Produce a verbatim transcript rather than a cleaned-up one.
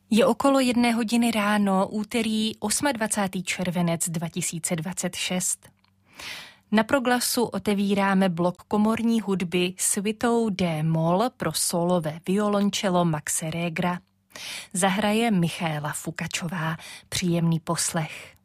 Je okolo jedné hodiny ráno, úterý dvacátého osmého červenec dva tisíce dvacet šest. Na Proglasu otevíráme blok komorní hudby suitou D-moll pro solové violončelo Maxe Regera. Zahraje Michaela Fukačová. Příjemný poslech.